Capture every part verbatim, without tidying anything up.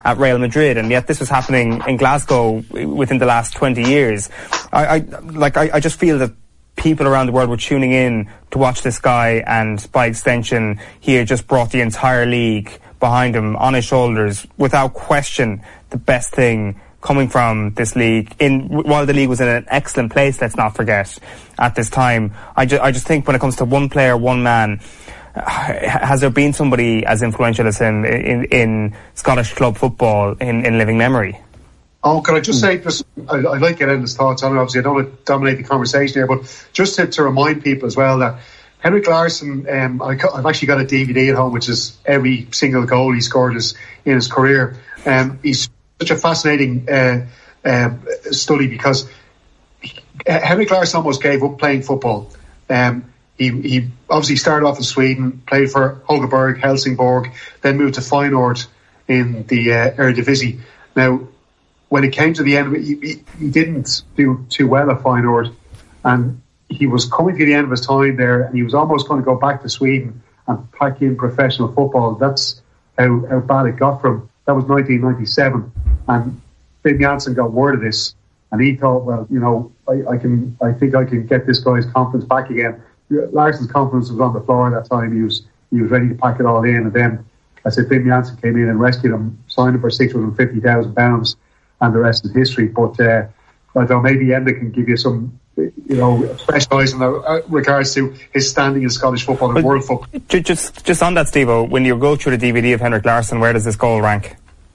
at Real Madrid, and yet this was happening in Glasgow within the last twenty years. I, I like I, I just feel that people around the world were tuning in to watch this guy, and by extension he had just brought the entire league behind him on his shoulders. Without question, the best thing coming from this league, in while the league was in an excellent place, let's not forget, at this time. I, ju- I just think when it comes to one player, one man, has there been somebody as influential as him in, in Scottish club football in, in living memory? Oh, can I just say, just, I, I like getting his thoughts on it. Obviously, I don't want to dominate the conversation here, but just to, to remind people as well that Henrik Larsson, um, I, I've actually got a D V D at home, which is every single goal he scored is, in his career. Um, he's such a fascinating uh, uh, study because he, Henrik Larsson almost gave up playing football. Um, he, he obviously started off in Sweden, played for Högberg, Helsingborg, then moved to Feyenoord in the uh, Eredivisie. Now, when it came to the end of it, he, he didn't do too well at Feyenoord, and he was coming to the end of his time there, and he was almost going to go back to Sweden and pack in professional football. That's how, how bad it got for him. That was nineteen ninety-seven, and Finn Janssen got word of this, and he thought, well, you know, I, I can, I think I can get this guy's confidence back again. Larsson's confidence was on the floor at that time. He was, he was ready to pack it all in, and then I said Finn Janssen came in and rescued him, signed him for six hundred fifty thousand pounds, and the rest is history. But uh, I don't know, maybe Enda can give you some, you know, fresh eyes in regards to his standing in Scottish football and but world football. Just, just on that, Steve-O, when you go through the D V D of Henrik Larsson, where does this goal rank?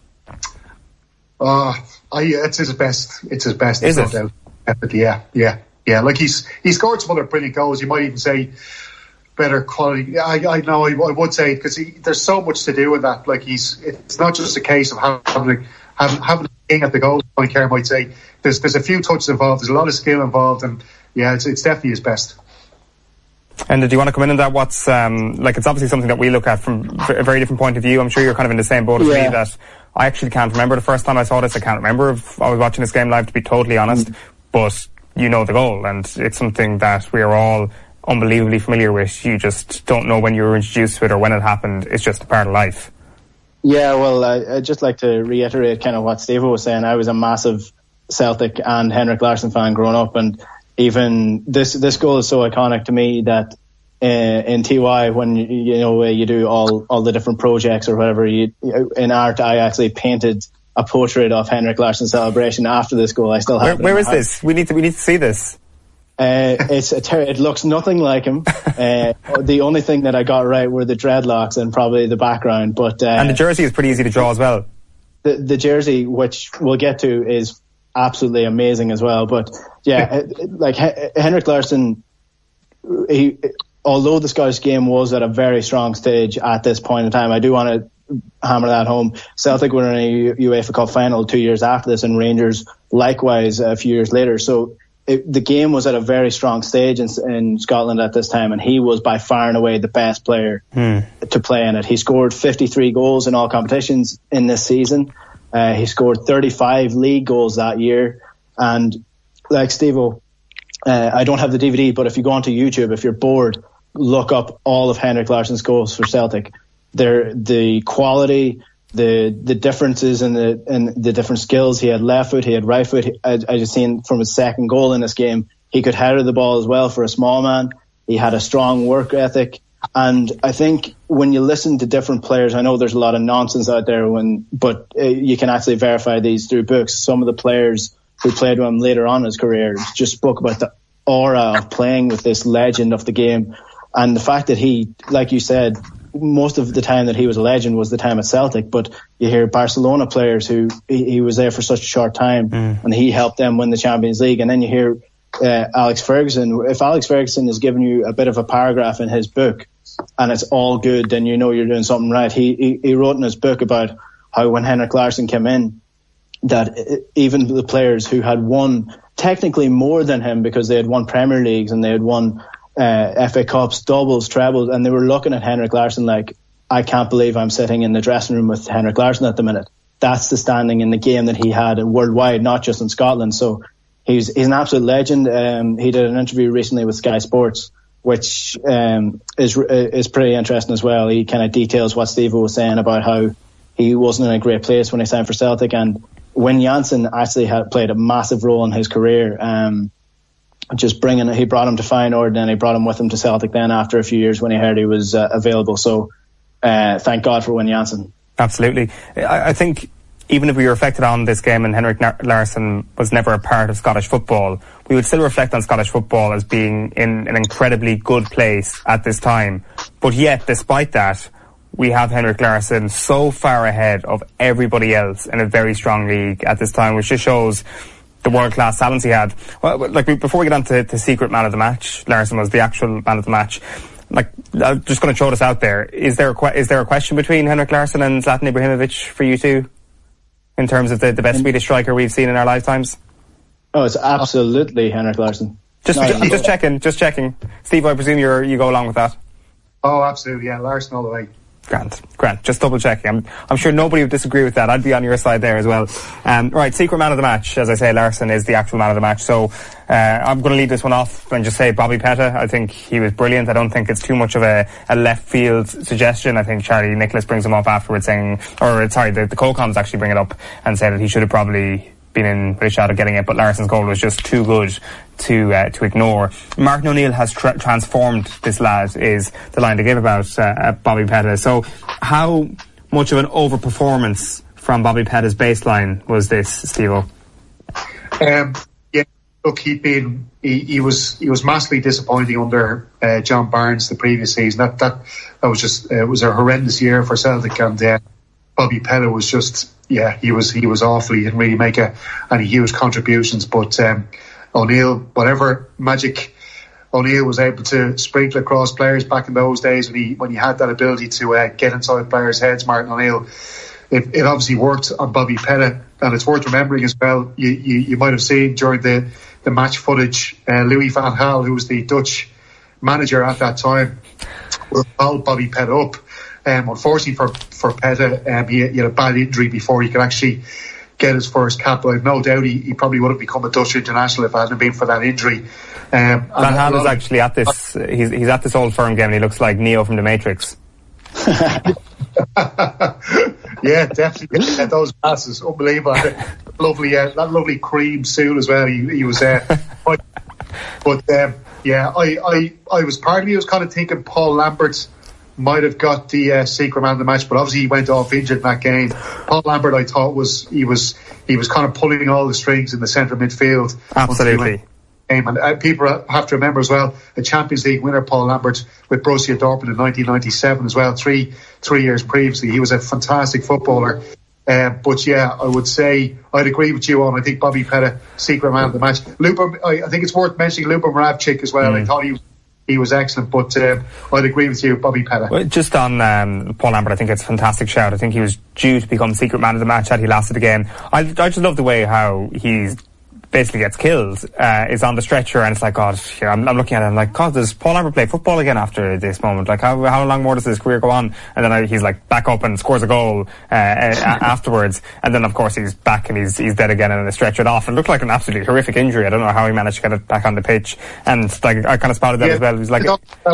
Uh, I, it's his best. It's his best. Is no it? doubt. Definitely, yeah, yeah, yeah. Like he's he scored some other brilliant goals. You might even say better quality. I, I know. I, I would say because there's so much to do with that. Like he's, it's not just a case of having having, having a king at the goal. Point Kerr might say there's there's a few touches involved. There's a lot of skill involved, and yeah, it's it's definitely his best. And do you want to come in on that? What's um, like? It's obviously something that we look at from a very different point of view. I'm sure you're kind of in the same boat as yeah. me. That I actually can't remember the first time I saw this. I can't remember if I was watching this game live, to be totally honest. Mm. But you know the goal, and it's something that we are all unbelievably familiar with. You just don't know when you were introduced to it or when it happened. It's just a part of life. Yeah, well, I, I'd just like to reiterate kind of what Steve was saying. I was a massive Celtic and Henrik Larsson fan growing up, and even this this goal is so iconic to me that uh, in T Y, when you know you do all all the different projects or whatever, you, in art, I actually painted a portrait of Henrik Larsson's celebration after this goal. I still have. Where, where is this? We need to we need to see this. Uh, it's a ter- it looks nothing like him. Uh, the only thing that I got right were the dreadlocks and probably the background. But uh, and the jersey is pretty easy to draw as well. The the jersey, which we'll get to, is absolutely amazing as well. But yeah, like Henrik Larsson, he, although the Scottish game was at a very strong stage at this point in time, I do want to hammer that home. Celtic were in a UEFA Cup final two years after this, and Rangers likewise a few years later. So it, the game was at a very strong stage in, in Scotland at this time, and he was by far and away the best player hmm. to play in it. He scored fifty-three goals in all competitions in this season. Uh, he scored thirty-five league goals that year. And like Steve-O, uh, I don't have the D V D, but if you go onto YouTube, if you're bored, look up all of Henrik Larsson's goals for Celtic. They're, the quality, the the differences in the in the different skills. He had left foot, he had right foot. I, I just seen from his second goal in this game, he could header the ball as well for a small man. He had a strong work ethic. And I think when you listen to different players, I know there's a lot of nonsense out there, when, but uh, you can actually verify these through books. Some of the players who played with him later on in his career just spoke about the aura of playing with this legend of the game. And the fact that he, like you said, most of the time that he was a legend was the time at Celtic, but you hear Barcelona players who he, he was there for such a short time mm. and he helped them win the Champions League. And then you hear uh, Alex Ferguson. If Alex Ferguson has given you a bit of a paragraph in his book and it's all good, then you know you're doing something right. He, he, he wrote in his book about how when Henrik Larsson came in, that even the players who had won technically more than him, because they had won Premier Leagues and they had won uh, F A Cups, doubles, trebles, and they were looking at Henrik Larsson like, I can't believe I'm sitting in the dressing room with Henrik Larsson at the minute. That's the standing in the game that he had worldwide, not just in Scotland. So he's he's an absolute legend. Um, he did an interview recently with Sky Sports, which um, is is pretty interesting as well. He kind of details what Steve was saying about how he wasn't in a great place when he signed for Celtic, and Wayne Jansen actually had played a massive role in his career. Um, just bringing, he brought him to Feyenoord, and then he brought him with him to Celtic then after a few years when he heard he was uh, available. So uh, thank God for Wayne Jansen. Absolutely. I, I think even if we reflected on this game and Henrik Larsson was never a part of Scottish football, we would still reflect on Scottish football as being in an incredibly good place at this time. But yet, despite that, we have Henrik Larsson so far ahead of everybody else in a very strong league at this time, which just shows the world-class talents he had. Well, like before we get on to, to secret man of the match, Larsson was the actual man of the match. Like, I'm just going to throw this out there. Is there a que- is there a question between Henrik Larsson and Zlatan Ibrahimovic for you two, in terms of the, the best Swedish striker we've seen in our lifetimes? Oh, it's absolutely Henrik Larsson. Just, no, just, just checking, just checking. Steve, I presume you're, you go along with that? Oh, absolutely, yeah, Larsson all the way. Grant, Grant, just double checking. I'm, I'm sure nobody would disagree with that. I'd be on your side there as well. Um, right, secret man of the match. As I say, Larsson is the actual man of the match. So uh, I'm going to leave this one off and just say Bobby Petta. I think he was brilliant. I don't think it's too much of a, a left field suggestion. I think Charlie Nicholas brings him up afterwards saying, or sorry, the, the co-coms actually bring it up and say that he should have probably been in with a shot of getting it, but Larsson's goal was just too good to uh, to ignore. Martin O'Neill has tra- transformed this lad, is the line to give about uh, Bobby Petta. So how much of an overperformance from Bobby Petta's baseline was this, Steve-O? Um, yeah, look, he'd been, he, he was he was massively disappointing under uh, John Barnes the previous season. That that that was just uh, it was a horrendous year for Celtic, and uh, Bobby Petta was just yeah he was he was awful. He didn't really make a, any huge contributions, but um, O'Neill, whatever magic O'Neill was able to sprinkle across players back in those days when he when he had that ability to uh, get inside players' heads, Martin O'Neill, it, it obviously worked on Bobby Petta. And it's worth remembering as well, you, you, you might have seen during the, the match footage, uh, Louis van Gaal, who was the Dutch manager at that time, called Bobby Petta up. Um, unfortunately for, for Petta, um, he, he had a bad injury before he could actually get his first cap. But I've no doubt he, he probably would have become a Dutch international if it hadn't been for that injury. Um, Van Gaal is actually at this, he's, he's at this Old Firm game and he looks like Neo from The Matrix. Yeah, definitely. Yeah, those glasses, unbelievable. lovely, uh, that lovely cream suit as well. He, he was there. Uh, but um, yeah, I, I, I was part of me was kind of thinking Paul Lambert might have got the uh, secret man of the match, but obviously he went off injured in that game. Paul Lambert, I thought was he was he was kind of pulling all the strings in the centre midfield. Absolutely. And uh, people have to remember as well, a Champions League winner, Paul Lambert, with Borussia Dortmund in nineteen ninety-seven as well, three three years previously. He was a fantastic footballer. Uh, but yeah, I would say I'd agree with you on. I think Bobby Petta, secret man of the match. Lupa, I, I think it's worth mentioning Lupa Moravcik as well. Mm. I thought he he was excellent, but uh, I'd agree with you, Bobby Petta. Well, just on um, Paul Lambert, I think it's a fantastic shout. I think he was due to become secret man of the match had he lasted again. I, I just love the way how he's basically gets killed, uh, is on the stretcher, and it's like, God, here, I'm, I'm looking at it, I'm like, God, does Paul Lambert play football again after this moment? Like, how how long more does his career go on? And then I, he's like back up and scores a goal uh, afterwards, and then of course he's back and he's he's dead again and they stretch it off. It looked like an absolutely horrific injury. I don't know how he managed to get it back on the pitch, and like I kind of spotted that yeah, as well. It was like,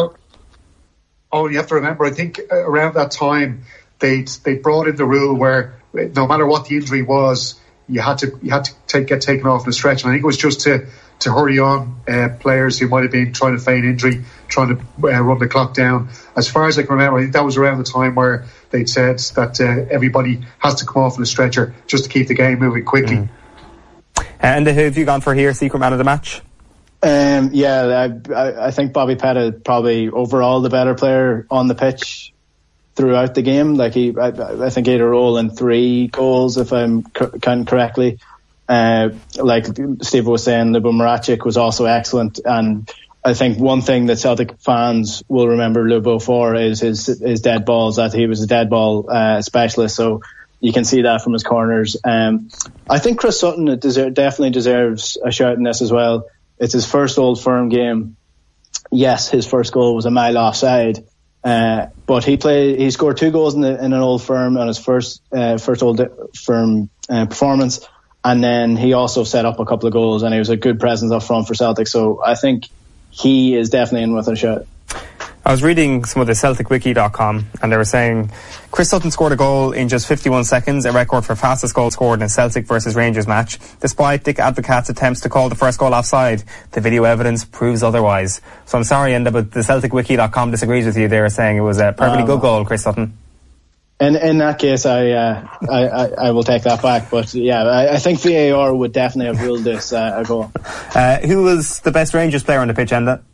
oh, you have to remember, I think around that time they they brought in the rule where no matter what the injury was, you had to you had to take, get taken off the stretch. And I think it was just to to hurry on uh, players who might have been trying to feign injury, trying to uh, run the clock down. As far as I can remember, I think that was around the time where they'd said that uh, everybody has to come off on a stretcher just to keep the game moving quickly. Mm. And who have you gone for here, secret man of the match? Um, yeah, I, I think Bobby Petta probably overall the better player on the pitch throughout the game. Like he, I, I think he had a role in three goals, if I'm counting correctly. Uh, like Steve was saying, Lubo Moravcik was also excellent, and I think one thing that Celtic fans will remember Lubo for is his his dead balls. That he was a dead ball uh, specialist, so you can see that from his corners. Um, I think Chris Sutton deser- definitely deserves a shout in this as well. It's his first Old Firm game. Yes, his first goal was a mile offside. Uh, but he played. He scored two goals in, the, in an Old Firm on his first uh, first Old Firm uh, performance, and then he also set up a couple of goals, and he was a good presence up front for Celtic. So I think he is definitely in with a shot. I was reading some of the Celtic Wiki dot com and they were saying Chris Sutton scored a goal in just fifty-one seconds, a record for fastest goal scored in a Celtic versus Rangers match. Despite Dick Advocaat's attempts to call the first goal offside, the video evidence proves otherwise. So I'm sorry, Enda, but the Celtic Wiki dot com disagrees with you. They were saying it was a perfectly um, good goal, Chris Sutton. In in that case, I, uh, I, I I will take that back. But yeah, I, I think V A R would definitely have ruled this uh, a goal. Uh, who was the best Rangers player on the pitch, Enda?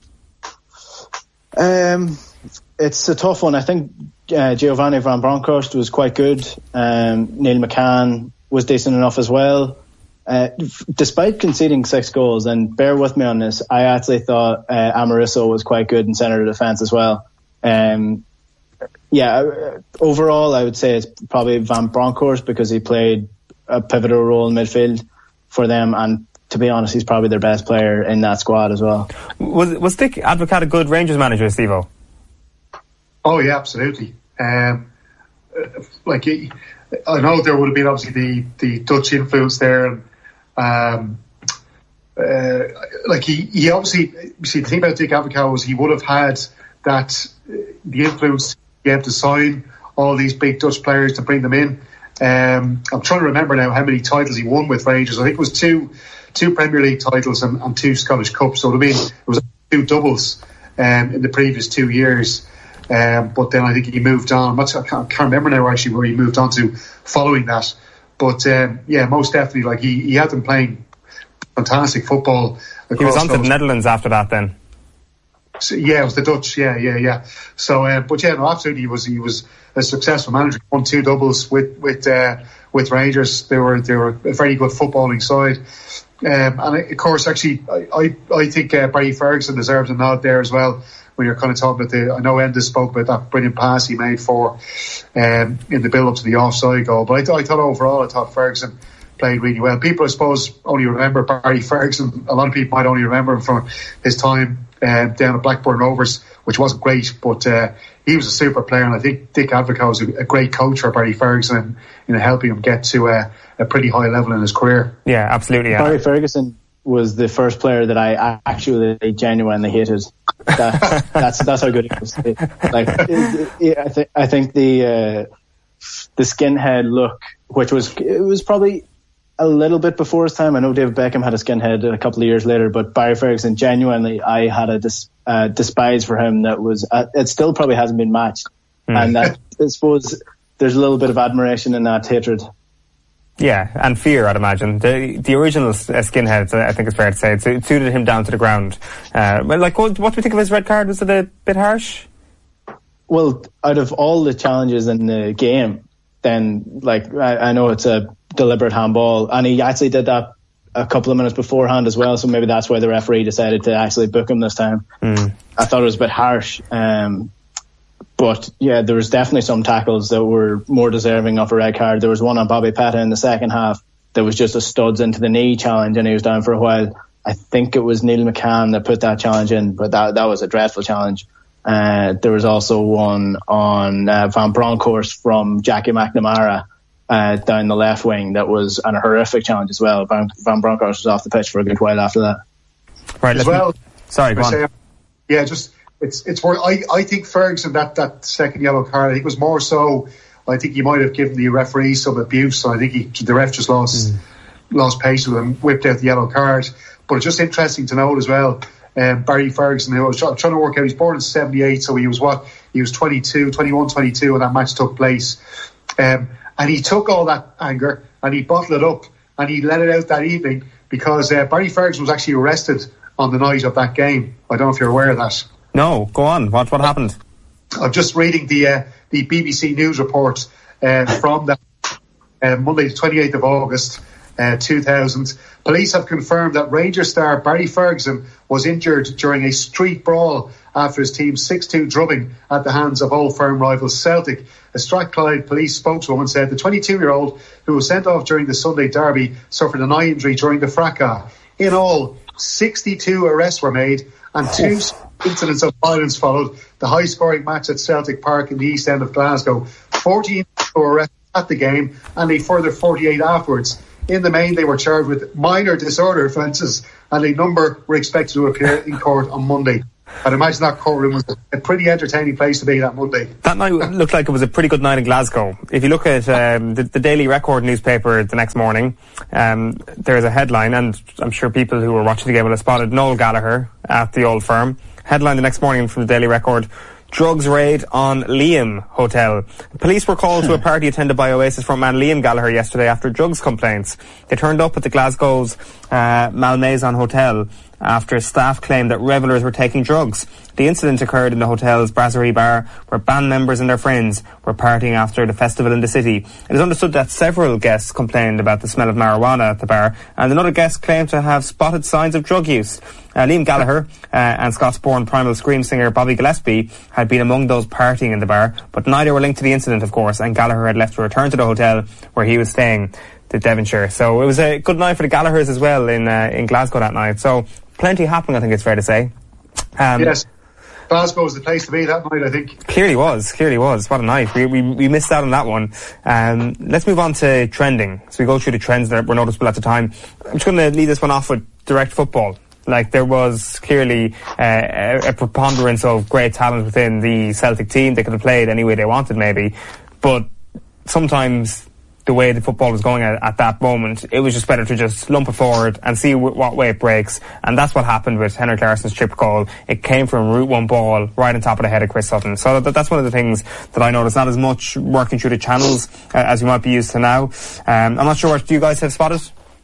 Um, it's a tough one. I think uh, Giovanni van Bronckhorst was quite good. Um, Neil McCann was decent enough as well. Uh, f- despite conceding six goals, and bear with me on this, I actually thought uh, Amoroso was quite good in centre of defence as well. Um, yeah, overall I would say it's probably Van Bronckhorst because he played a pivotal role in midfield for them, and to be honest, he's probably their best player in that squad as well. Was was Dick Advocaat a good Rangers manager, Steve-O? Oh yeah, absolutely. Um, like I know there would have been obviously the, the Dutch influence there, and um, uh, like he, he obviously see the thing about Dick Advocaat was he would have had that the influence to be able to sign all these big Dutch players to bring them in. Um, I'm trying to remember now how many titles he won with Rangers. I think it was two. Two Premier League titles and, and two Scottish Cups. So I mean, it was two doubles um, in the previous two years. Um, but then I think he moved on. I'm not, I, can't, I can't remember now actually where he moved on to following that. But um, yeah, most definitely. Like he, he had them playing fantastic football. He was on to the Netherlands after that then. So, yeah, it was the Dutch. Yeah, yeah, yeah. So, uh, but yeah, no, absolutely, he was he was a successful manager. Won two doubles with with uh, with Rangers. They were they were a very good footballing side. Um, and of course, actually, I I, I think uh, Barry Ferguson deserves a nod there as well. When you're kind of talking about the, I know Enda spoke about that brilliant pass he made for um, in the build up to the offside goal. But I, th- I thought overall, I thought Ferguson played really well. People, I suppose, only remember Barry Ferguson. A lot of people might only remember him from his time um, down at Blackburn Rovers, which wasn't great, but uh, he was a super player. And I think Dick Advocaat was a, a great coach for Barry Ferguson in, in helping him get to a, a pretty high level in his career. Yeah, absolutely. Yeah. Barry Ferguson was the first player that I actually genuinely hated. That, that's that's how good he was. It, like, it, it, I think I think the uh, the skinhead look, which was it was probably a little bit before his time. I know David Beckham had a skinhead a couple of years later, but Barry Ferguson, genuinely, I had a dis, uh, despise for him that was uh, it still probably hasn't been matched, mm. and that, I suppose there's a little bit of admiration in that hatred. Yeah, and fear, I'd imagine. The the original skinheads, I think it's fair to say, it suited him down to the ground. Uh, well, like, what, what do we think of his red card? Was it a bit harsh? Well, out of all the challenges in the game, then, like, I, I know it's a deliberate handball, and he actually did that a couple of minutes beforehand as well, so maybe that's why the referee decided to actually book him this time. Mm. I thought it was a bit harsh. Um, But yeah, there was definitely some tackles that were more deserving of a red card. There was one on Bobby Petta in the second half that was just a studs into the knee challenge, and he was down for a while. I think it was Neil McCann that put that challenge in, but that that was a dreadful challenge. Uh, there was also one on uh, Van Bronckhorst from Jackie McNamara uh, down the left wing that was an horrific challenge as well. Van, Van Bronckhorst was off the pitch for a good while after that. Right, as well. Sorry, go on. Say, yeah, just. It's it's where I, I think Ferguson, that, that second yellow card, I think was more so, I think he might have given the referee some abuse. So I think he, the ref just lost mm. lost patience with him, whipped out the yellow card. But it's just interesting to note as well, um, Barry Ferguson, who I was trying to work out, he was born in seventy-eight, so he was what? He was twenty-two, twenty-one, twenty-two when that match took place. Um, and he took all that anger and he bottled it up and he let it out that evening because uh, Barry Ferguson was actually arrested on the night of that game. I don't know if you're aware of that. No, go on. What what happened? I'm just reading the uh, the B B C News report uh, from that uh, Monday, the twenty-eighth of August, uh, two thousand. Police have confirmed that Rangers star Barry Ferguson was injured during a street brawl after his team's six two drubbing at the hands of Old Firm rivals Celtic. A Strathclyde police spokeswoman said the twenty-two-year-old, who was sent off during the Sunday derby, suffered an eye injury during the fracas. In all, sixty-two arrests were made and two incidents of violence followed the high-scoring match at Celtic Park in the east end of Glasgow. fourteen were arrested at the game and a further forty-eight afterwards. In the main, they were charged with minor disorder offences and a number were expected to appear in court on Monday. I'd imagine that courtroom was a pretty entertaining place to be that Monday. That night looked like it was a pretty good night in Glasgow. If you look at um, the, the Daily Record newspaper the next morning, um, there's a headline, and I'm sure people who were watching the game will have spotted Noel Gallagher at the Old Firm. Headline the next morning from the Daily Record: drugs raid on Liam Hotel. Police were called to a party attended by Oasis frontman Liam Gallagher yesterday after drugs complaints. They turned up at the Glasgow's uh, Malmaison Hotel after staff claimed that revellers were taking drugs. The incident occurred in the hotel's brasserie bar, where band members and their friends were partying after the festival in the city. It is understood that several guests complained about the smell of marijuana at the bar, and another guest claimed to have spotted signs of drug use. Uh, Liam Gallagher uh, and Scots-born Primal Scream singer Bobby Gillespie had been among those partying in the bar, but neither were linked to the incident, of course, and Gallagher had left to return to the hotel where he was staying, to Devonshire. So it was a good night for the Gallaghers as well in uh, in Glasgow that night. So plenty happening, I think it's fair to say. Um, yes, Glasgow was the place to be that night, I think. Clearly was, clearly was. What a night. We we, we missed out on that one. Um, let's move on to trending. So we go through the trends that were noticeable at the time. I'm just going to lead this one off with direct football. Like, there was clearly uh, a, a preponderance of great talent within the Celtic team. They could have played any way they wanted, maybe. But sometimes the way the football was going at, at that moment, it was just better to just lump it forward and see w- what way it breaks. And that's what happened with Henrik Larsson's chip goal. It came from a route one ball right on top of the head of Chris Sutton. So that, that's one of the things that I noticed. Not as much working through the channels uh, as you might be used to now. Um, I'm not sure what you guys have spotted.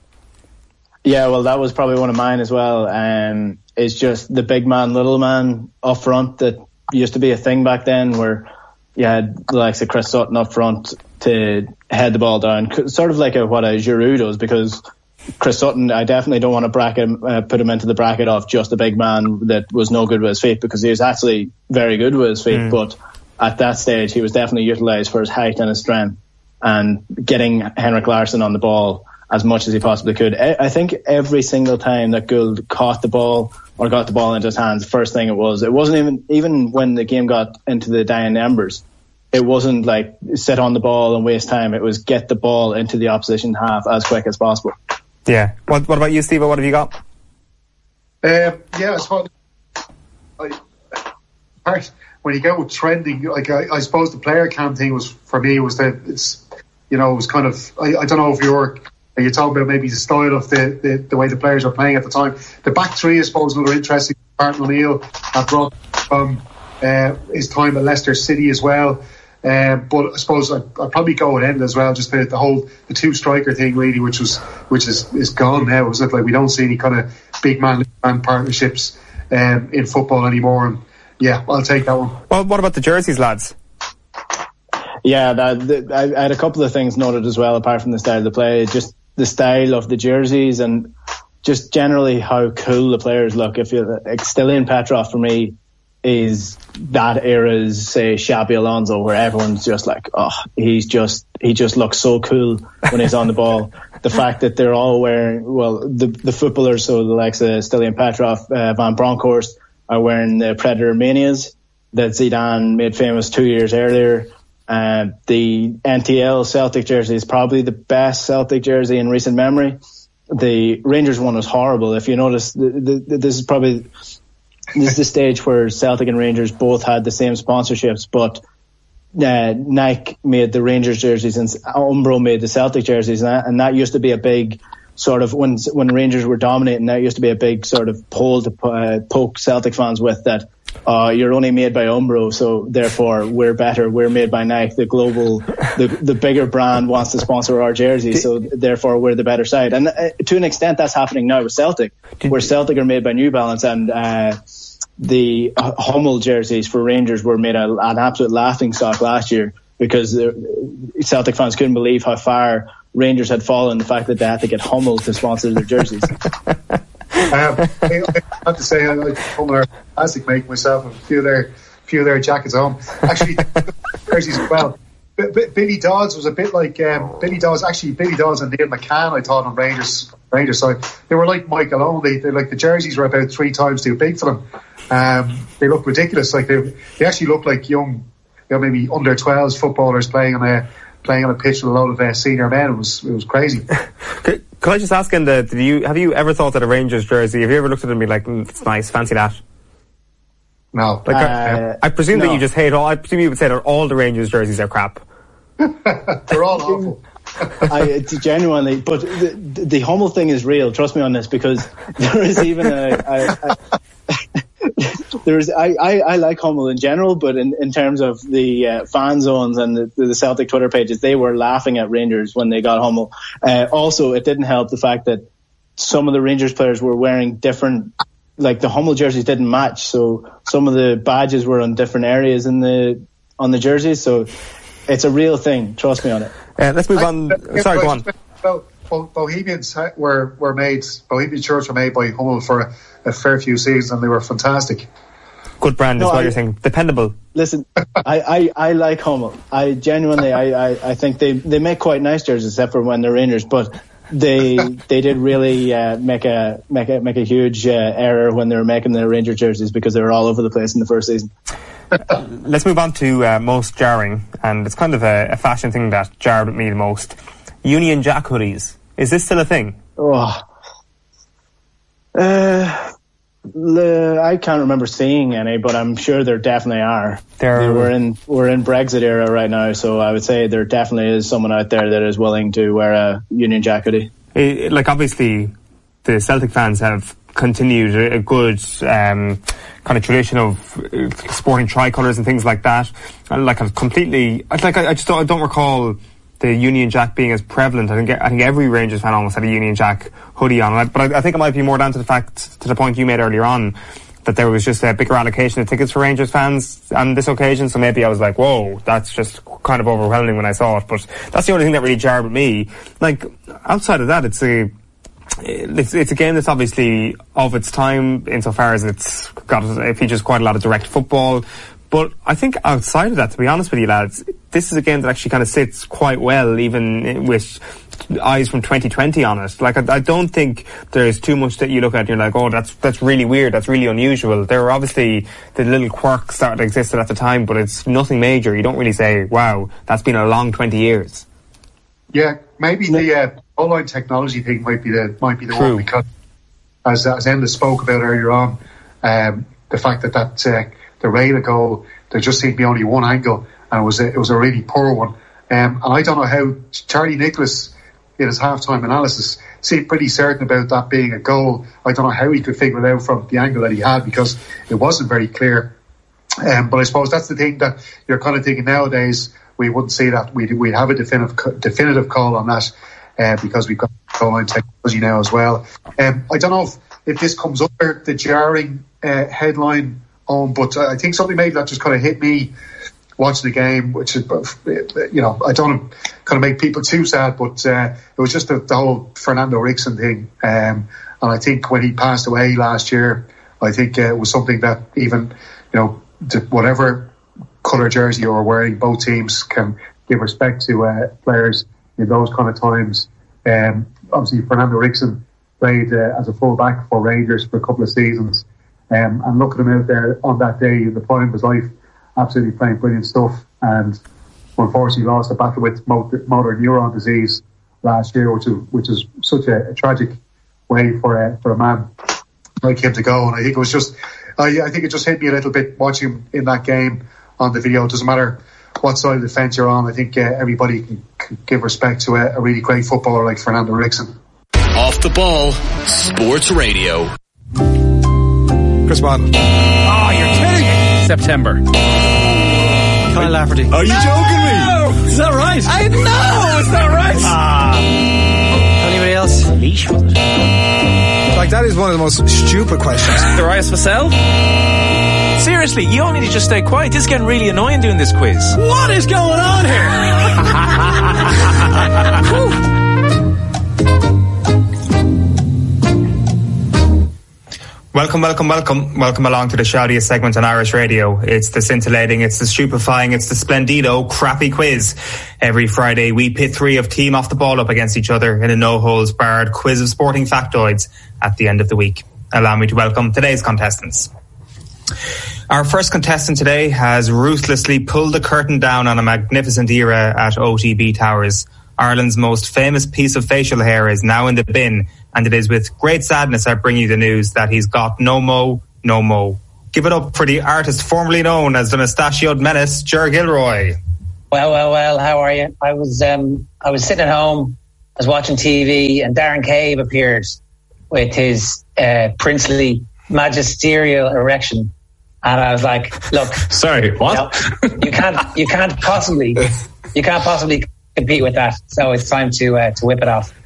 Yeah, well, that was probably one of mine as well. Um, it's just the big man, little man up front that used to be a thing back then, where you had the likes of Chris Sutton up front to head the ball down, sort of like a, what a Giroud does, because Chris Sutton, I definitely don't want to bracket uh, put him into the bracket of just a big man that was no good with his feet, because he was actually very good with his feet, mm. but at that stage he was definitely utilised for his height and his strength, and getting Henrik Larsson on the ball as much as he possibly could. I think every single time that Gould caught the ball or got the ball into his hands, the first thing it was, it wasn't even, even when the game got into the dying embers, it wasn't like sit on the ball and waste time. It was get the ball into the opposition half as quick as possible. Yeah. What, what about you, Steve? What have you got? Uh, yeah, I suppose, I, when you go with trending, like I, I suppose the player cam thing was, for me, was that it's, you know, it was kind of, I, I don't know if you're, you're talking about maybe the style of the, the, the way the players are playing at the time. The back three, I suppose, another interesting. Martin O'Neill had brought from uh, his time at Leicester City as well. Uh, but I suppose I'd, I'd probably go with Enda as well. Just the, the whole the two striker thing, really, which was which is, is gone now. Is it like we don't see any kind of big man little man partnerships um, in football anymore? And yeah, I'll take that one. Well, what about the jerseys, lads? Yeah, that, the, I, I had a couple of things noted as well, apart from the style of the play. Just the style of the jerseys and just generally how cool the players look. If you like, Stilian Petrov for me is that era's, say, Xabi Alonso, where everyone's just like, oh, he's just he just looks so cool when he's on the ball. The fact that they're all wearing, well, the the footballers, so the likes of Stilian Petrov, uh, Van Bronckhorst, are wearing the Predator Manias that Zidane made famous two years earlier. Uh, the N T L Celtic jersey is probably the best Celtic jersey in recent memory. The Rangers one was horrible. If you notice, the, the, the, this is probably this is the stage where Celtic and Rangers both had the same sponsorships, but uh, Nike made the Rangers jerseys and Umbro made the Celtic jerseys, and that, and that used to be a big sort of, when when Rangers were dominating, that used to be a big sort of pole to uh, poke Celtic fans with, that uh, you're only made by Umbro, so therefore we're better, we're made by Nike, the global, the the bigger brand wants to sponsor our jersey, so therefore we're the better side. And uh, to an extent that's happening now with Celtic, where Celtic are made by New Balance, and uh, the Hummel jerseys for Rangers were made a, an absolute laughing stock last year, because uh, Celtic fans couldn't believe how far Rangers had fallen, the fact that they had to get Hummel to sponsor their jerseys. um, I have to say, I like Hummel are fantastic, make myself a few of their, few of their jackets on. Actually, jerseys as well. B- B- Billy Dodds was a bit like um, Billy Dodds. Actually, Billy Dodds and Neil McCann, I thought, on Rangers Rangers side, they were like Michael Owen. They, they like the jerseys were about three times too big for them. Um, they look ridiculous. Like they, they actually look like young, you know, maybe under twelves footballers playing on a playing on a pitch with a load of uh, senior men. It was it was crazy. Could, could I just ask, in the, did you have you ever thought that a Rangers jersey? Have you ever looked at it and been like, mm, it's nice, fancy that? No. Like, Uh, I, I presume no. that you just hate all. I presume you would say that all the Rangers jerseys are crap. They're all awful. I, it's genuinely, but the, the Hummel thing is real. Trust me on this, because there is even a. a, a there is. I, I, I like Hummel in general, but in, in terms of the uh, fan zones and the, the Celtic Twitter pages, they were laughing at Rangers when they got Hummel. Uh, also, it didn't help the fact that some of the Rangers players were wearing different. Like the Hummel jerseys didn't match, so some of the badges were on different areas in the on the jerseys. So it's a real thing. Trust me on it. Uh, let's move on. I, Sorry, go on. Well, Bo- Bohemians were were made. Bohemian shirts were made by Hummel for a, a fair few seasons, and they were fantastic. Good brand No, is what I- you're saying. Dependable. Listen, I, I, I like Hummel. I genuinely, I, I, I think they, they make quite nice jerseys, except for when they're Rangers. But they they did really uh, make a make a make a huge uh, error when they were making their Ranger jerseys, because they were all over the place in the first season. Let's move on to uh, most jarring, and it's kind of a, a fashion thing that jarred at me the most. Union Jack hoodies. Is this still a thing? Oh, uh, le, I can't remember seeing any, but I'm sure there definitely are. There- we're in we're in Brexit era right now, so I would say there definitely is someone out there that is willing to wear a Union Jack hoodie. It, like, obviously, the Celtic fans have continued a, a good um, kind of tradition of uh, sporting tricolours and things like that. And like, I've completely, like, I, I just don't, I don't recall the Union Jack being as prevalent. I think I think every Rangers fan almost had a Union Jack hoodie on. But I, I think it might be more down to the fact, to the point you made earlier on, that there was just a bigger allocation of tickets for Rangers fans on this occasion. So maybe I was like, whoa, that's just kind of overwhelming when I saw it. But that's the only thing that really jarred with me. Like, outside of that, it's a It's, it's a game that's obviously of its time insofar as it's got, it features quite a lot of direct football. But I think outside of that, to be honest with you lads, this is a game that actually kind of sits quite well, even with eyes from twenty twenty on it. Like, I, I don't think there's too much that you look at and you're like, oh, that's that's really weird, that's really unusual. There were obviously the little quirks that existed at the time, but it's nothing major. You don't really say, wow, that's been a long twenty years. Yeah, maybe the uh, online technology thing might be the might be the True. one, because as as Enda spoke about earlier on, um, the fact that that uh, the Rayla goal, there just seemed to be only one angle, and it was a, it was a really poor one. Um, and I don't know how Charlie Nicholas, in his halftime analysis, seemed pretty certain about that being a goal. I don't know how he could figure it out from the angle that he had, because it wasn't very clear. Um, but I suppose that's the thing that you're kind of thinking nowadays. We wouldn't see that. We'd, we'd have a definitive definitive call on that, uh, because we've got online technology now as well. Um, I don't know if, if this comes under the jarring uh, headline, on, but I think something maybe that just kind of hit me watching the game, which is, you know, I don't want to kind of make people too sad, but uh, it was just the, the whole Fernando Ricksen thing. Um, and I think when he passed away last year, I think uh, it was something that even, you know, the, whatever colour jersey you're wearing, both teams can give respect to uh, players in those kind of times. Um, obviously, Fernando Ricksen played uh, as a full-back for Rangers for a couple of seasons. Um, and look at him out there on that day in the prime of his life, absolutely playing brilliant stuff. And unfortunately lost a battle with motor, motor neuron disease last year, which is which is such a, a tragic way for a, for a man like him to go. And I think it was just, I, I think it just hit me a little bit watching him in that game on the video. It doesn't matter what side of the fence you're on. I think uh, everybody can, can give respect to a, a really great footballer like Fernando Ricksen. Off the Ball Sports Radio. Chris Martin. Oh, you're kidding me. September. Kyle Lafferty. Are you joking me? Is that right? I know, it's not right. Ah. Anybody else? Leash, was it? Like, that is one of the most stupid questions. Darius Vassell? Seriously, you all need to just stay quiet. This is getting really annoying doing this quiz. What is going on here? Welcome, welcome, welcome. Welcome along to the shoutiest segment on Irish radio. It's the scintillating, it's the stupefying, it's the splendido crappy quiz. Every Friday we pit three of Team Off the Ball up against each other in a no-holds-barred quiz of sporting factoids at the end of the week. Allow me to welcome today's contestants. Our first contestant today has ruthlessly pulled the curtain down on a magnificent era at O T B Towers. Ireland's most famous piece of facial hair is now in the bin, and it is with great sadness I bring you the news that he's got no mo, no mo. Give it up for the artist formerly known as the Mustachioed Menace, Ger Gilroy. Well, well, well, how are you? I was um, I was sitting at home, I was watching T V, and Darren Cave appeared with his uh, princely magisterial erection. And I was like, look. Sorry, what? You know, you can't you can't possibly you can't possibly compete with that. So it's time to uh, to whip it off.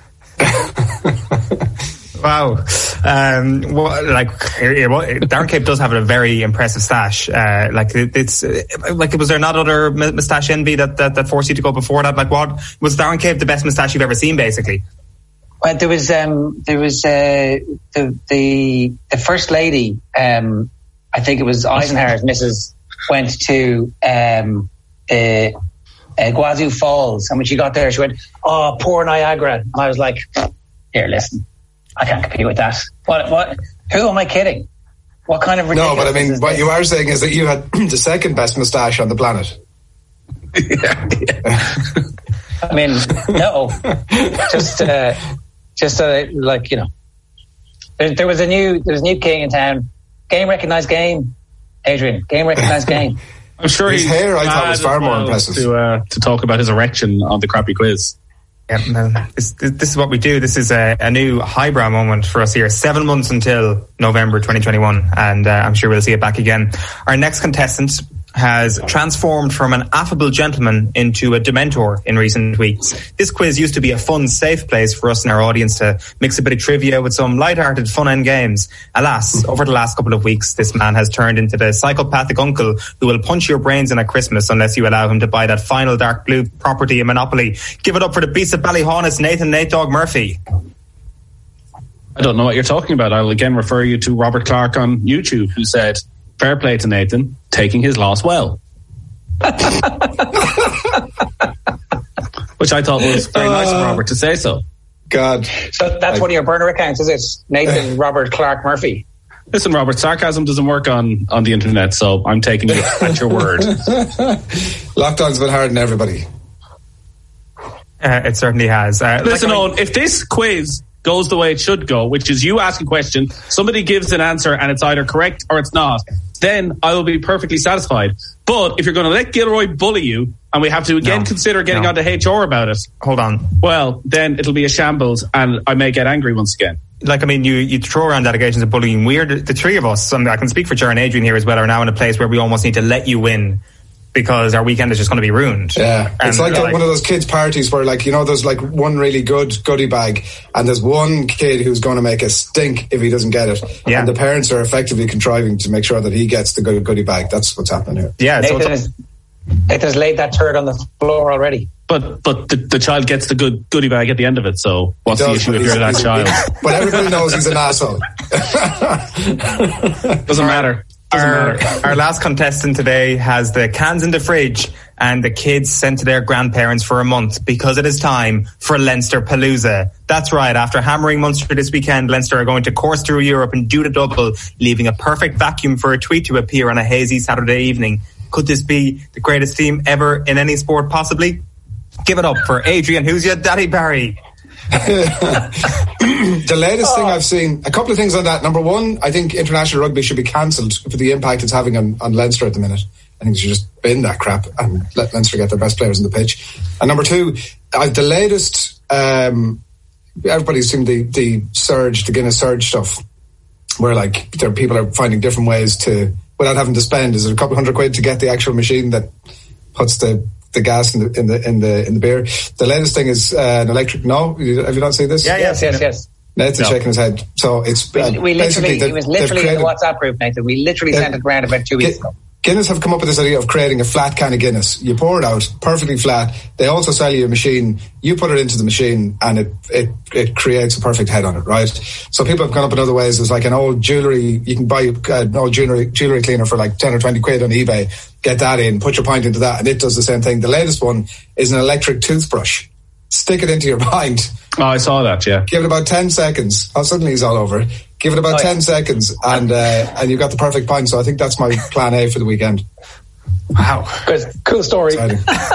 Wow. Um, well, like, Darren Cape does have a very impressive stash. Uh, like, it, it's, like, was there not other moustache envy that, that, that forced you to go before that? Like, what, was Darren Cape the best moustache you've ever seen, basically? Well, there was, um, there was, uh, the, the, the first lady, um, I think it was Eisenhower's missus, went to, um, uh, uh, Guazú Falls. And when she got there, she went, oh, poor Niagara. And I was like, here, listen. I can't compete with that. What? What? Who am I kidding? What kind of ridiculous? No, but I mean, what you are saying is that you had the second best moustache on the planet. yeah, yeah. I mean, no, just, uh, just uh, like you know, there, there was a new, there was a new king in town. Game recognized game, Adrian. Game recognized game. I'm sure his hair I thought was far more impressive. To uh, to talk about his erection on the crappy quiz. Yeah, no, this, this is what we do. This is a, a new highbrow moment for us here. Seven months until November twenty twenty-one, and uh, I'm sure we'll see it back again. Our next contestant has transformed from an affable gentleman into a dementor in recent weeks. This quiz used to be a fun, safe place for us and our audience to mix a bit of trivia with some light-hearted fun-end games. Alas, over the last couple of weeks, this man has turned into the psychopathic uncle who will punch your brains in at Christmas unless you allow him to buy that final dark blue property in Monopoly. Give it up for the beast of Ballyhaunis, Nathan Nate Dog Murphy. I don't know what you're talking about. I'll again refer you to Robert Clark on YouTube, who said, fair play to Nathan, taking his loss well. Which I thought was very nice of Robert to say so. God. So that's I, one of your burner accounts, is it? Nathan Robert Clark Murphy. Listen, Robert, sarcasm doesn't work on, on the internet, so I'm taking it at your word. Lockdown's been hard on everybody. Uh, it certainly has. Uh, Listen, like, Owen, if this quiz goes the way it should go, which is you ask a question, somebody gives an answer, and it's either correct or it's not, then I will be perfectly satisfied. But if you're going to let Gilroy bully you, and we have to again no, consider getting no. onto H R about it, hold on. Well, then it'll be a shambles, and I may get angry once again. Like, I mean, you, you throw around allegations of bullying. We're the, the three of us, I can speak for Ger and Adrian here as well, are now in a place where we almost need to let you win, because our weekend is just going to be ruined. Yeah, it's like, like one of those kids' parties where, like, you know, there's like one really good goodie bag, and there's one kid who's going to make a stink if he doesn't get it. Yeah. And the parents are effectively contriving to make sure that he gets the good goodie bag. That's what's happening here. Yeah, Nathan, so has, Nathan has laid that turd on the floor already. But but the, the child gets the good goodie bag at the end of it, so what's does, the issue if you're that child? But everybody knows he's an asshole. Doesn't matter. Our, our last contestant today has the cans in the fridge and the kids sent to their grandparents for a month because it is time for Leinster Palooza. That's right, after hammering Munster this weekend, Leinster are going to course through Europe and do the double, leaving a perfect vacuum for a tweet to appear on a hazy Saturday evening. Could this be the greatest team ever in any sport, possibly? Give it up for Adrian, who's your daddy Barry. The latest oh. thing I've seen, a couple of things on that. Number one, I think international rugby should be cancelled for the impact it's having on, on Leinster at the minute. I think they should just bin that crap and let Leinster get their best players on the pitch. And number two, uh, the latest, um, everybody's seen the, the surge, the Guinness surge stuff, where like there people are finding different ways to, without having to spend, is it a couple hundred quid to get the actual machine that puts the the gas in the in the in the in the beer. The latest thing is uh, an electric. No, have you not seen this? Yeah, yes, yes, yes. Nathan's no. shaking his head. So it's we, we literally. It was literally created, in the WhatsApp group, Nathan. We literally sent it around about two weeks ago. Guinness have come up with this idea of creating a flat can of Guinness. You pour it out perfectly flat. They also sell you a machine. You put it into the machine and it, it, it creates a perfect head on it, right? So people have gone up in other ways. There's like an old jewellery. You can buy an old jewellery, jewellery cleaner for like ten or twenty quid on eBay. Get that in, put your pint into that, and it does the same thing. The latest one is an electric toothbrush. Stick it into your pint. Oh, I saw that, yeah. Give it about ten seconds. Oh, suddenly he's all over. Give it about oh, ten yeah. seconds and uh, and you've got the perfect pint. So I think that's my plan A for the weekend. Wow. Good, cool story. Exciting.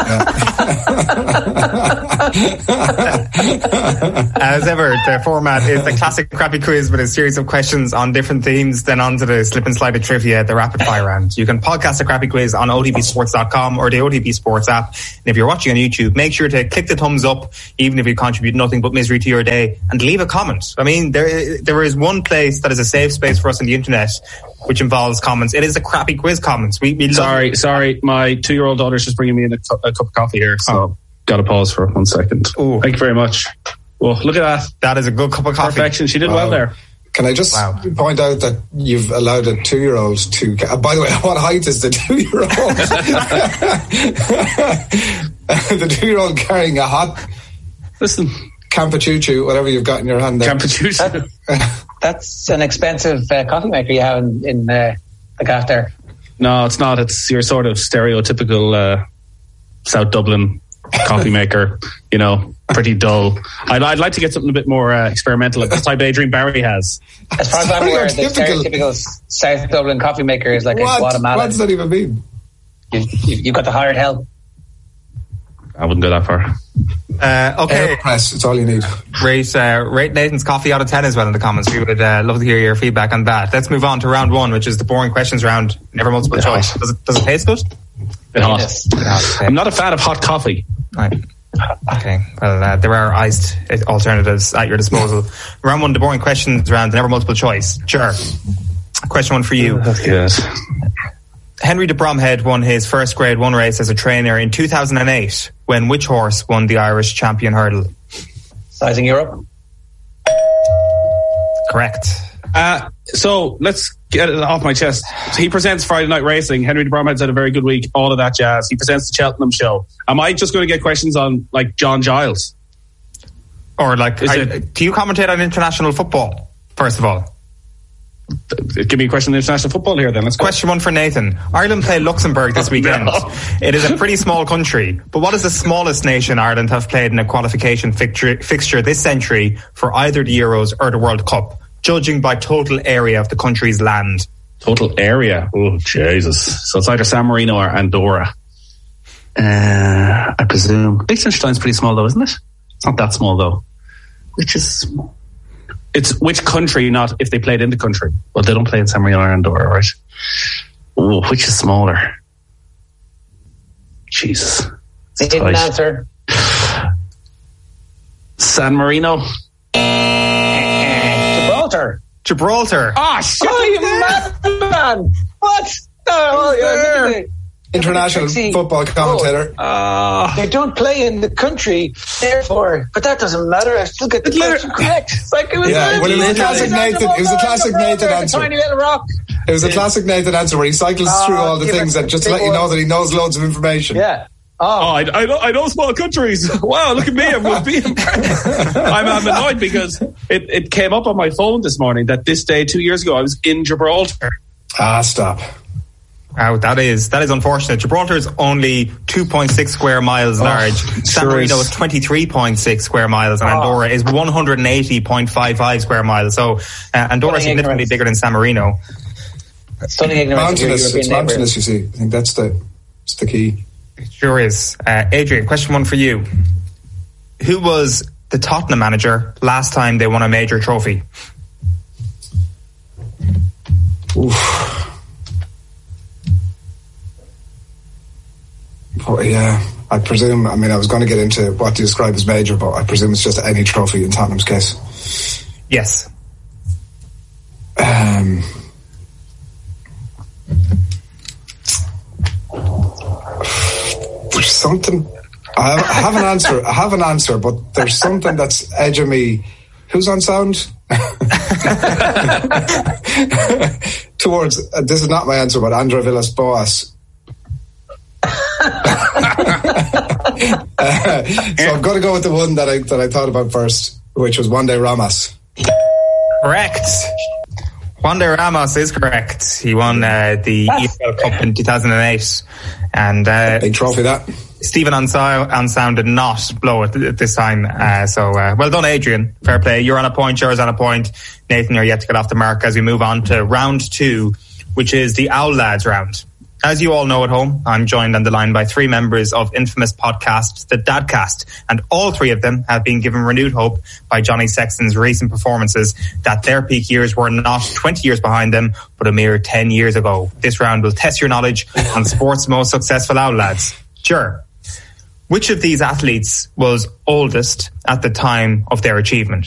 As ever, the format is the classic crappy quiz with a series of questions on different themes, then on to the slip and slide of trivia, the rapid fire round. You can podcast the crappy quiz on O T B sports dot com or the O T B Sports app. And if you're watching on YouTube, make sure to click the thumbs up, even if you contribute nothing but misery to your day, and leave a comment. I mean, there there is one place that is a safe space for us on the internet, which involves comments. It is the crappy quiz comments. We, we sorry, sorry. My two-year-old daughter's just bringing me in a, cu- a cup of coffee here, so oh. got to pause for one second. Ooh. Thank you very much. Well, look at that. That is a good cup of coffee. Perfection. She did wow. well there. Can I just wow. point out that you've allowed a two-year-old to... Uh, by the way, what height is the two-year-old? The two-year-old carrying a hot... Listen... Campachuchu, whatever you've got in your hand there. Campachuchu. That, that's an expensive uh, coffee maker you have in, in uh, the gaff there. No, it's not. It's your sort of stereotypical uh, South Dublin coffee maker, you know, pretty dull. I'd, I'd like to get something a bit more uh, experimental, like the type Adrian Barry has. As far as I'm aware, the stereotypical South Dublin coffee maker is like what? a Guatemala. What does that even mean? You, you, you've got the hired help. I wouldn't go that far. Uh, okay. Airpress, it's all you need. Rate, uh, rate Nathan's coffee out of ten as well in the comments. We would uh, love to hear your feedback on that. Let's move on to round one, which is the boring questions round, never multiple choice. Does it, does it taste good? Bit hot. Yes. I'm not a fan of hot coffee. Right. Okay. Well, uh, there are iced alternatives at your disposal. Round one, the boring questions round, never multiple choice. Sure. Question one for you. That's good. Henry de Bromhead won his first Grade One race as a trainer in two thousand eight when which horse won the Irish Champion Hurdle? Sizing Europe. Correct. Uh, so let's get it off my chest. He presents Friday Night Racing. Henry de Bromhead's had a very good week. All of that jazz. He presents the Cheltenham Show. Am I just going to get questions on like John Giles? Or like, Is I, it, do you commentate on international football? First of all. Give me a question on international football here then. Let's go. Question one for Nathan. Ireland play Luxembourg this weekend. No. It is a pretty small country, but what is the smallest nation Ireland have played in a qualification fixture, fixture this century for either the Euros or the World Cup, judging by total area of the country's land? Total area? Oh, Jesus. So it's either San Marino or Andorra. Uh, I presume. Liechtenstein's pretty small though, isn't it? It's not that small though. Which is small? It's which country, not if they played in the country. Well, they don't play in San Marino or Andorra, right? Ooh, which is smaller? Jesus. They didn't answer. San Marino. Gibraltar. Gibraltar. Ah, oh, shit. Oh, you madman. What? Oh, yeah. International football commentator. Oh, uh, they don't play in the country, therefore, but that doesn't matter. I still get the question correct. Like it was, yeah, well, it was a classic Nathan. It was a classic Nathan answer. Tiny little rock. It was a classic Nathan answer where he cycles uh, through all the things and just to let you know that he knows loads of information. Yeah. Oh, oh I, I, know, I know small countries. Wow, look at me. I'm, I'm, I'm annoyed because it, it came up on my phone this morning that this day, two years ago, I was in Gibraltar. Ah, stop. Oh, that is that is unfortunate. Gibraltar is only two point six square miles large. Oh, San sure Marino is, is twenty-three point six square miles, and oh. Andorra is one hundred eighty point five five square miles. So uh, Andorra is significantly ignorance. bigger than San Marino. Stunning ignorance. Mountainous, it's mountainous, you see. I think that's the, that's the key. It sure is. Uh, Adrian, question one for you. Who was the Tottenham manager last time they won a major trophy? Oof. Oh, yeah, I presume, I mean, I was going to get into what you describe as major, but I presume it's just any trophy in Tottenham's case. Yes. Um, there's something, I have, I have an answer, I have an answer, but there's something that's edging me. Who's on sound? Towards, uh, this is not my answer, but Andre Villas-Boas. uh, so I'm going to go with the one that I that I thought about first, which was Juan de Ramos. Correct. Juan de Ramos is correct. He won uh, the E F L Cup in two thousand eight, and uh, big trophy that. Stephen Ansound did not blow it at this time. Uh, so uh, well done, Adrian. Fair play. You're on a point. Yours on a point. Nathan, you're yet to get off the mark as we move on to round two, which is the Owl Lads round. As you all know at home, I'm joined on the line by three members of infamous podcast, The Dadcast, and all three of them have been given renewed hope by Johnny Sexton's recent performances that their peak years were not twenty years behind them, but a mere ten years ago. This round will test your knowledge on sport's most successful outlads. Sure. Which of these athletes was oldest at the time of their achievement?